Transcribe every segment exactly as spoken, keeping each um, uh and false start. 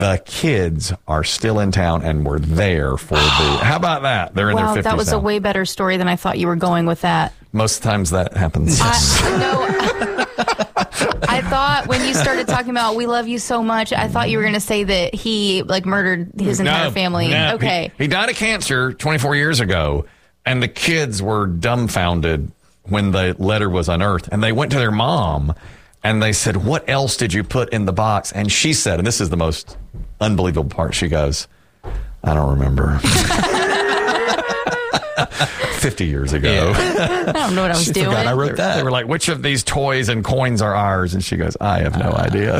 the kids are still in town and were there for the... How about that? They're in wow, their fifties that was now. a way better story than I thought you were going with that. Most times that happens. I, no, I thought when you started talking about we love you so much, I thought you were going to say that he like murdered his entire no, family. No. Okay. He, he died of cancer twenty-four years ago, and the kids were dumbfounded when the letter was unearthed. And they went to their mom, and they said, what else did you put in the box? And she said, and this is the most unbelievable part, she goes, I don't remember. fifty years ago. Yeah. I don't know what I was she doing. Forgot I wrote that. They were like, which of these toys and coins are ours? And she goes, I have no uh. idea.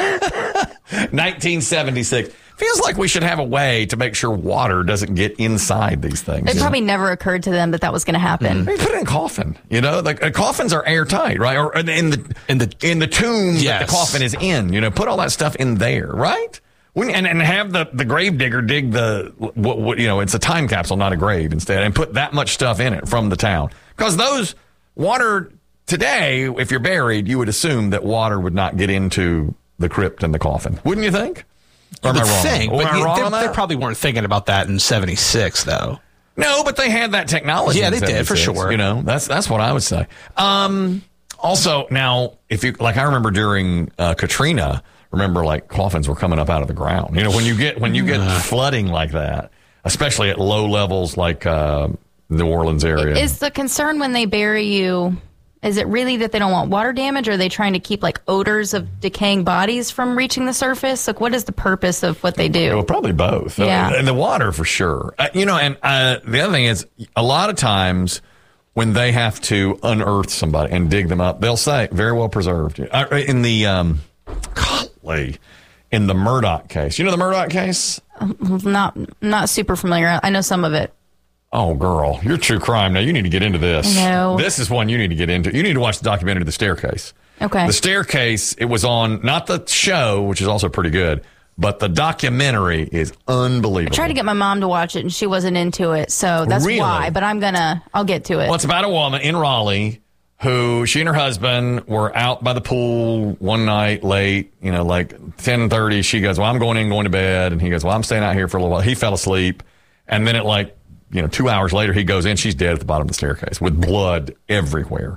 nineteen seventy-six. Feels like we should have a way to make sure water doesn't get inside these things. It probably know? never occurred to them that that was going to happen. Mm-hmm. They put it in a coffin, you know, like uh, coffins are airtight, right? Or in the in the in the tomb yes. that the coffin is in, you know, put all that stuff in there, right? When, and, and have the, the grave digger dig the, what, what, you know, it's a time capsule, not a grave instead, and put that much stuff in it from the town. Because those water today, if you're buried, you would assume that water would not get into the crypt and the coffin. Wouldn't you think? Or am I wrong? Think, or but am I you, wrong they, on that? They probably weren't thinking about that in seventy-six, though. No, but they had that technology. Yeah, in they did, for sure. You know, that's that's what I would say. Um, also, now, if you like, I remember during uh, Katrina, remember like coffins were coming up out of the ground. You know, when you get when you get flooding like that, especially at low levels like uh, New Orleans area. Is the concern when they bury you, is it really that they don't want water damage, or are they trying to keep like odors of decaying bodies from reaching the surface? Like, what is the purpose of what they do? Well, probably both. Yeah. Uh, and the water for sure. Uh, you know, and uh, the other thing is a lot of times when they have to unearth somebody and dig them up, they'll say very well preserved. Uh, in the um, golly, in the Murdoch case, you know the Murdoch case? Not not super familiar. I know some of it. Oh, girl, you're true crime. Now, you need to get into this. No. This is one you need to get into. You need to watch the documentary, The Staircase. Okay. The Staircase, it was on, not the show, which is also pretty good, but the documentary is unbelievable. I tried to get my mom to watch it, and she wasn't into it, so that's Really? why. But I'm going to, I'll get to it. Well, it's about a woman in Raleigh who, she and her husband were out by the pool one night late, you know, like ten thirty. She goes, well, I'm going in, going to bed. And he goes, well, I'm staying out here for a little while. He fell asleep. And then at like, you know, two hours later, he goes in. She's dead at the bottom of the staircase with blood everywhere.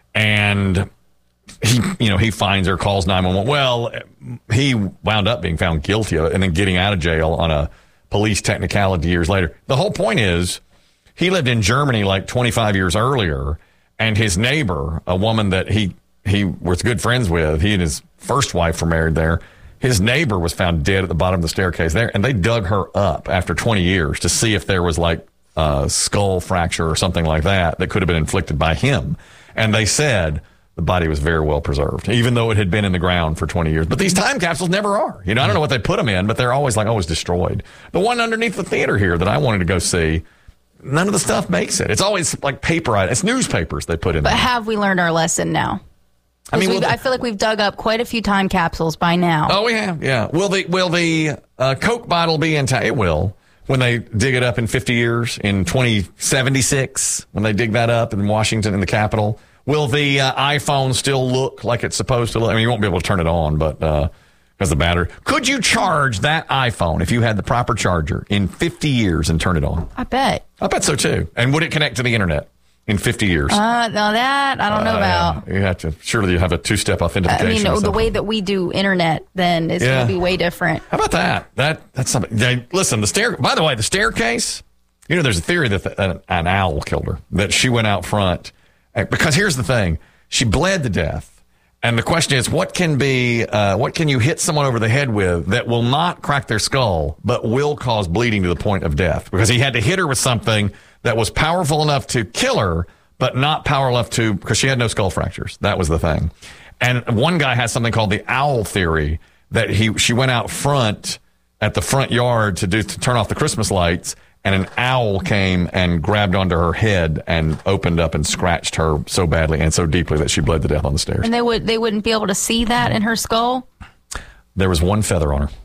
And he, you know, he finds her, calls nine one one. Well, he wound up being found guilty of it and then getting out of jail on a police technicality years later. The whole point is he lived in Germany like twenty-five years earlier, and his neighbor, a woman that he, he was good friends with, he and his first wife were married there. His neighbor was found dead at the bottom of the staircase there, and they dug her up after twenty years to see if there was like a skull fracture or something like that that could have been inflicted by him. And they said the body was very well preserved, even though it had been in the ground for twenty years. But these time capsules never are. You know, I don't know what they put them in, but they're always like always destroyed. The one underneath the theater here that I wanted to go see, none of the stuff makes it. It's always like paper. It's newspapers they put in But there. have we learned our lesson now? I mean, we've- well, the- I feel like we've dug up quite a few time capsules by now. Oh, we have, yeah. Will the will the uh, Coke bottle be intact? It will. When they dig it up in fifty years, in twenty seventy-six, when they dig that up in Washington in the Capitol, will the uh, iPhone still look like it's supposed to look? I mean, you won't be able to turn it on, but uh, because the battery. Could you charge that iPhone if you had the proper charger in fifty years and turn it on? I bet. I bet so too. And would it connect to the internet in fifty years? Uh, now that I don't know Uh, about. yeah. You have to surely you have a two-step authentication. I mean, or the something. way that we do internet then is Yeah. going to be way different. How about that? That that's something. They, listen, the stair. By the way, the staircase. You know, there's a theory that the, an, an owl killed her. That she went out front uh, because here's the thing: she bled to death, and the question is, what can be, uh, what can you hit someone over the head with that will not crack their skull, but will cause bleeding to the point of death? Because he had to hit her with something that was powerful enough to kill her, but not power enough to, because she had no skull fractures. That was the thing. And one guy has something called the owl theory, that he she went out front at the front yard to do to turn off the Christmas lights, and an owl came and grabbed onto her head and opened up and scratched her so badly and so deeply that she bled to death on the stairs. And they would they wouldn't be able to see that in her skull? There was one feather on her.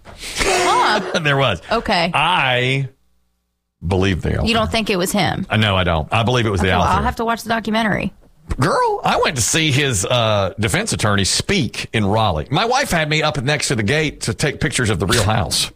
Huh. There was. Okay. I believe the owl. You don't think it was him? Uh, no, I don't. I believe it was the Okay, owl well, I'll theory. have to watch the documentary. Girl, I went to see his uh, defense attorney speak in Raleigh. My wife had me up next to the gate to take pictures of the real house.